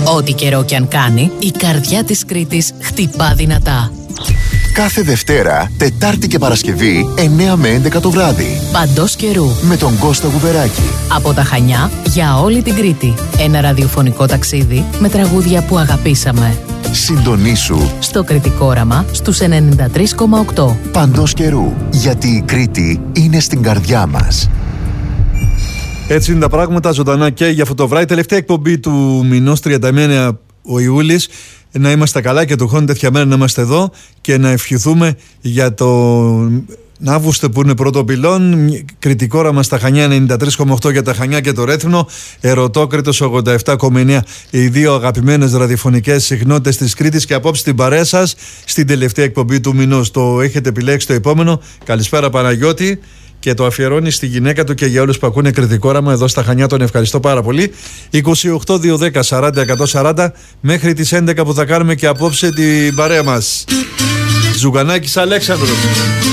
Ό,τι καιρό κι αν κάνει, η καρδιά της Κρήτης χτυπά δυνατά. Κάθε Δευτέρα, Τετάρτη και Παρασκευή, 9 με 11 το βράδυ. Παντός καιρού. Με τον Κώστα Γουδεράκη. Από τα Χανιά για όλη την Κρήτη. Ένα ραδιοφωνικό ταξίδι με τραγούδια που αγαπήσαμε. Συντονίσου Στο Κρητικό Όραμα στους 93,8. Παντός καιρού. Γιατί η Κρήτη είναι στην καρδιά μας. Έτσι είναι τα πράγματα, ζωντανά και για αυτό το βράδυ. Τελευταία εκπομπή του μηνός, 31 ο Ιούλης. Να είμαστε καλά και του χρόνου τέτοια μέρα να είμαστε εδώ και να ευχηθούμε για τον Αύγουστο που είναι πρώτο πυλόν. Κρητικό Όραμα στα Χανιά 93,8 για τα Χανιά και το Ρέθυμνο. Ερωτόκριτος 87,9. Οι δύο αγαπημένες ραδιοφωνικές συχνότητες της Κρήτης και απόψε την παρέα σας στην τελευταία εκπομπή του μηνός. Το έχετε επιλέξει το επόμενο. Καλησπέρα Παναγιώτη. Και το αφιερώνει στη γυναίκα του και για όλους που ακούνε Κρητικό Όραμα εδώ στα Χανιά. Τον ευχαριστώ πάρα πολύ. 28-210-40-140 μέχρι τις 11 που θα κάνουμε και απόψε την παρέα μας. Ζουγανάκης Αλέξανδρος.